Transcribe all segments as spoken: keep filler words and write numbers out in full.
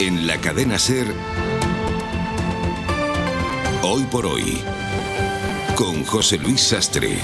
En la cadena SER, Hoy por Hoy, con José Luis Sastre.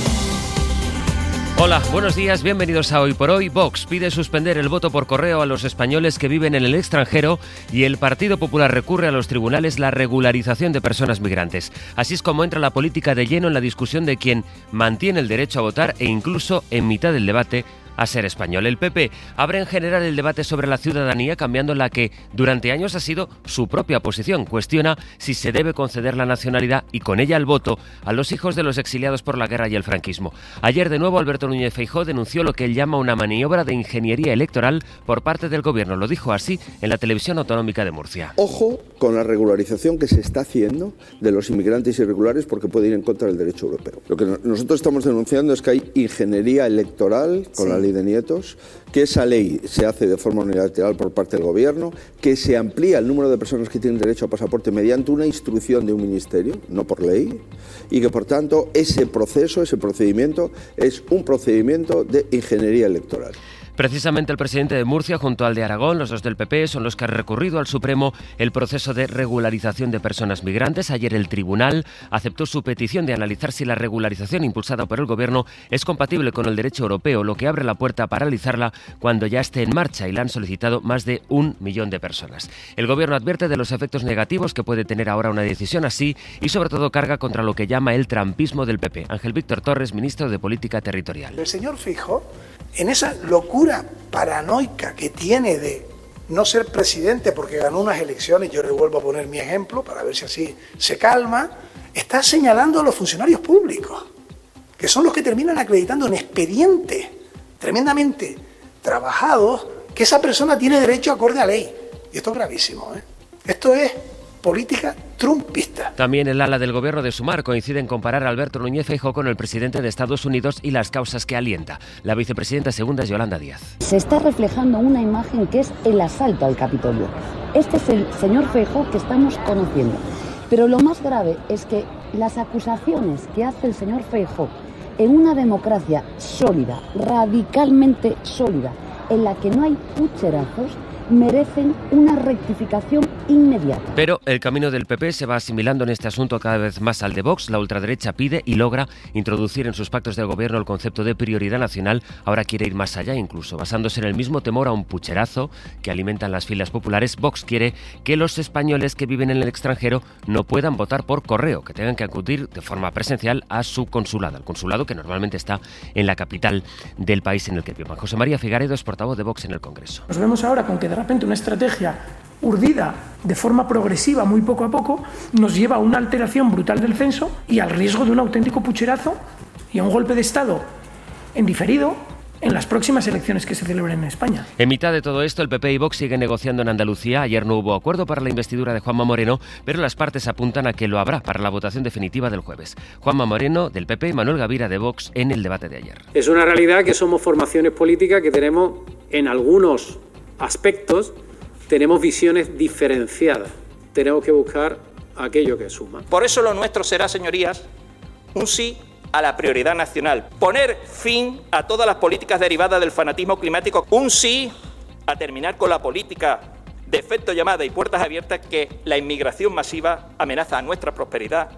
Hola, buenos días, bienvenidos a Hoy por Hoy. Vox pide suspender el voto por correo a los españoles que viven en el extranjero y el Partido Popular recurre a los tribunales la regularización de personas migrantes. Así es como entra la política de lleno en la discusión de quien mantiene el derecho a votar e incluso, en mitad del debate, a ser español. El P P abre en general el debate sobre la ciudadanía, cambiando la que durante años ha sido su propia posición. Cuestiona si se debe conceder la nacionalidad y con ella el voto a los hijos de los exiliados por la guerra y el franquismo. Ayer de nuevo Alberto Núñez Feijóo denunció lo que él llama una maniobra de ingeniería electoral por parte del gobierno. Lo dijo así en la televisión autonómica de Murcia. Ojo con la regularización que se está haciendo de los inmigrantes irregulares porque puede ir en contra del derecho europeo. Lo que nosotros estamos denunciando es que hay ingeniería electoral con sí. la ley de nietos, que esa ley se hace de forma unilateral por parte del gobierno, que se amplía el número de personas que tienen derecho a pasaporte mediante una instrucción de un ministerio, no por ley, y que por tanto ese proceso, ese procedimiento es un procedimiento de ingeniería electoral. Precisamente el presidente de Murcia junto al de Aragón, los dos del P P, son los que han recurrido al Supremo el proceso de regularización de personas migrantes. Ayer el tribunal aceptó su petición de analizar si la regularización impulsada por el gobierno es compatible con el derecho europeo, lo que abre la puerta a paralizarla cuando ya esté en marcha, y la han solicitado más de un millón de personas. El gobierno advierte de los efectos negativos que puede tener ahora una decisión así y sobre todo carga contra lo que llama el trampismo del P P. Ángel Víctor Torres, ministro de Política Territorial. El señor Feijóo, en esa locura paranoica que tiene de no ser presidente porque ganó unas elecciones, yo le vuelvo a poner mi ejemplo para ver si así se calma, está señalando a los funcionarios públicos, que son los que terminan acreditando en expedientes tremendamente trabajados que esa persona tiene derecho acorde a ley. Y esto es gravísimo, ¿eh? Esto es política trumpista. También el ala del gobierno de Sumar coincide en comparar a Alberto Núñez Feijóo con el presidente de Estados Unidos y las causas que alienta. La vicepresidenta segunda es Yolanda Díaz. Se está reflejando una imagen que es el asalto al Capitolio. Este es el señor Feijóo que estamos conociendo. Pero lo más grave es que las acusaciones que hace el señor Feijóo en una democracia sólida, radicalmente sólida, en la que no hay pucherazos, merecen una rectificación inmediata. Pero el camino del P P se va asimilando en este asunto cada vez más al de Vox. La ultraderecha pide y logra introducir en sus pactos de gobierno el concepto de prioridad nacional. Ahora quiere ir más allá, incluso basándose en el mismo temor a un pucherazo que alimentan las filas populares. Vox quiere que los españoles que viven en el extranjero no puedan votar por correo, que tengan que acudir de forma presencial a su consulado, al consulado que normalmente está en la capital del país en el que vivan. José María Figaredo es portavoz de Vox en el Congreso. Nos vemos ahora con que de repente una estrategia urdida de forma progresiva, muy poco a poco, nos lleva a una alteración brutal del censo y al riesgo de un auténtico pucherazo y a un golpe de Estado en diferido en las próximas elecciones que se celebren en España. En mitad de todo esto, el P P y Vox siguen negociando en Andalucía. Ayer no hubo acuerdo para la investidura de Juanma Moreno, pero las partes apuntan a que lo habrá para la votación definitiva del jueves. Juanma Moreno, del P P, y Manuel Gavira, de Vox, en el debate de ayer. Es una realidad que somos formaciones políticas que tenemos, en algunos aspectos, tenemos visiones diferenciadas. Tenemos que buscar aquello que suma. Por eso lo nuestro será, señorías, un sí a la prioridad nacional. Poner fin a todas las políticas derivadas del fanatismo climático. Un sí a terminar con la política de efecto llamada y puertas abiertas que la inmigración masiva amenaza a nuestra prosperidad.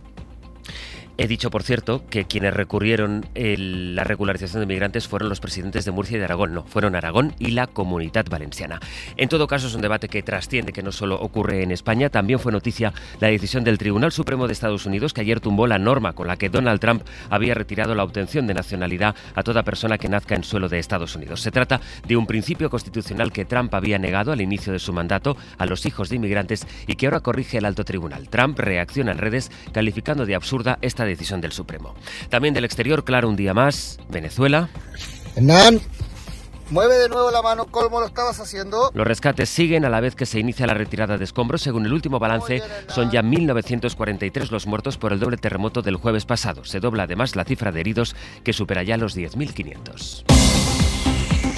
He dicho, por cierto, que quienes recurrieron el, la regularización de migrantes fueron los presidentes de Murcia y de Aragón. No, fueron Aragón y la Comunitat Valenciana. En todo caso, es un debate que trasciende, que no solo ocurre en España. También fue noticia la decisión del Tribunal Supremo de Estados Unidos, que ayer tumbó la norma con la que Donald Trump había retirado la obtención de nacionalidad a toda persona que nazca en suelo de Estados Unidos. Se trata de un principio constitucional que Trump había negado al inicio de su mandato a los hijos de inmigrantes y que ahora corrige el alto tribunal. Trump reacciona en redes calificando de absurda esta decisión del Supremo. También del exterior, claro, un día más, Venezuela. Hernán, mueve de nuevo la mano como lo estabas haciendo. Los rescates siguen a la vez que se inicia la retirada de escombros. Según el último balance, son ya mil novecientos cuarenta y tres los muertos por el doble terremoto del jueves pasado. Se dobla además la cifra de heridos, que supera ya los diez mil quinientos.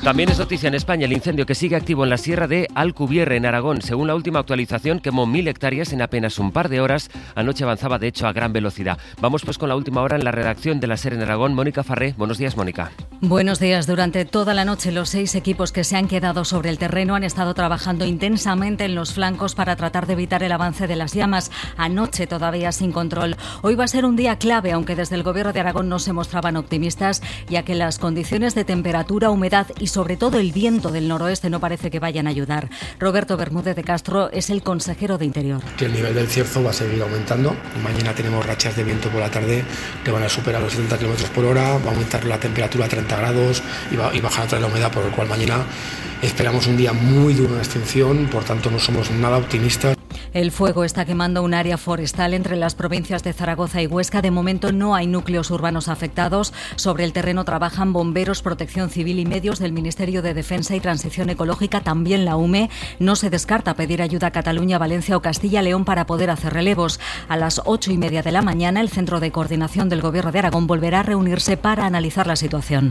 También es noticia en España el incendio que sigue activo en la sierra de Alcubierre, en Aragón. Según la última actualización, quemó mil hectáreas en apenas un par de horas. Anoche avanzaba, de hecho, a gran velocidad. Vamos pues con la última hora en la redacción de la SER en Aragón. Mónica Farré, buenos días, Mónica. Buenos días. Durante toda la noche los seis equipos que se han quedado sobre el terreno han estado trabajando intensamente en los flancos para tratar de evitar el avance de las llamas. Anoche todavía sin control. Hoy va a ser un día clave, aunque desde el Gobierno de Aragón no se mostraban optimistas, ya que las condiciones de temperatura, humedad y sobre todo el viento del noroeste no parece que vayan a ayudar. Roberto Bermúdez de Castro es el consejero de Interior. Que el nivel del Cierzo va a seguir aumentando. Mañana tenemos rachas de viento por la tarde que van a superar los setenta kilómetros por hora, va a aumentar la temperatura a treinta grados y, va, y bajar otra vez la humedad, por lo cual mañana esperamos un día muy duro en extinción, por tanto no somos nada optimistas. El fuego está quemando un área forestal entre las provincias de Zaragoza y Huesca. De momento no hay núcleos urbanos afectados. Sobre el terreno trabajan bomberos, protección civil y medios del Ministerio de Defensa y Transición Ecológica, también la U M E. No se descarta pedir ayuda a Cataluña, Valencia o Castilla y León para poder hacer relevos. A las ocho y media de la mañana, el Centro de Coordinación del Gobierno de Aragón volverá a reunirse para analizar la situación.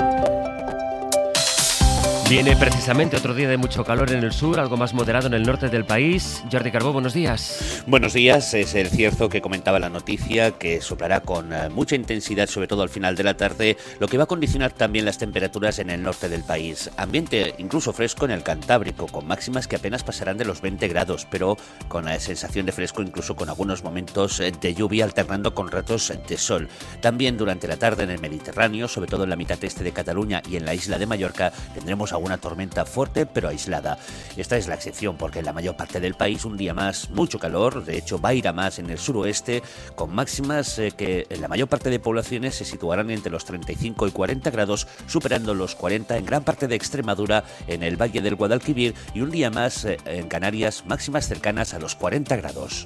Viene precisamente otro día de mucho calor en el sur, algo más moderado en el norte del país. Jordi Carbó, buenos días. Buenos días. Es el Cierzo que comentaba la noticia, que soplará con mucha intensidad, sobre todo al final de la tarde, lo que va a condicionar también las temperaturas en el norte del país. Ambiente incluso fresco en el Cantábrico, con máximas que apenas pasarán de los veinte grados, pero con la sensación de fresco, incluso con algunos momentos de lluvia alternando con ratos de sol. También durante la tarde en el Mediterráneo, sobre todo en la mitad este de Cataluña y en la isla de Mallorca, tendremos una tormenta fuerte pero aislada. Esta es la excepción, porque en la mayor parte del país un día más mucho calor. De hecho va a ir a más en el suroeste, con máximas eh, que en la mayor parte de poblaciones se situarán entre los treinta y cinco y cuarenta grados, superando los cuarenta en gran parte de Extremadura, en el Valle del Guadalquivir, y un día más eh, en Canarias, máximas cercanas a los cuarenta grados.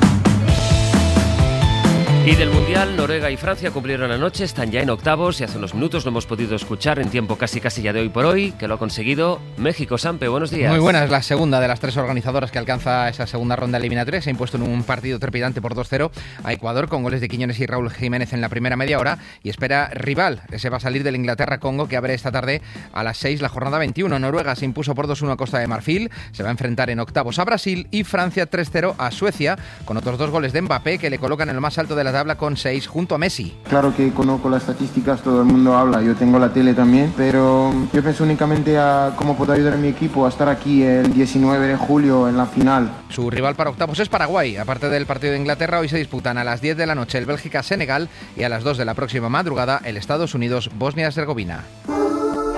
Y del Mundial, Noruega y Francia cumplieron anoche, están ya en octavos y hace unos minutos lo hemos podido escuchar en tiempo casi casi ya de hoy por hoy, que lo ha conseguido México. Sampe, buenos días. Muy buenas, la segunda de las tres organizadoras que alcanza esa segunda ronda eliminatoria. Se ha impuesto en un partido trepidante por dos cero a Ecuador, con goles de Quiñones y Raúl Jiménez en la primera media hora, y espera rival. Ese va a salir del Inglaterra-Congo, que abre esta tarde a las seis la jornada veintiuno. Noruega se impuso por dos uno a Costa de Marfil, se va a enfrentar en octavos a Brasil, y Francia tres cero a Suecia, con otros dos goles de Mbappé que le colocan en lo más alto de la tabla con seis junto a Messi. Claro que conozco las estadísticas, todo el mundo habla, yo tengo la tele también, pero yo pienso únicamente a cómo puedo ayudar a mi equipo a estar aquí el diecinueve de julio en la final. Su rival para octavos es Paraguay. Aparte del partido de Inglaterra, hoy se disputan a las diez de la noche el Bélgica-Senegal y a las dos de la próxima madrugada el Estados Unidos-Bosnia-Herzegovina.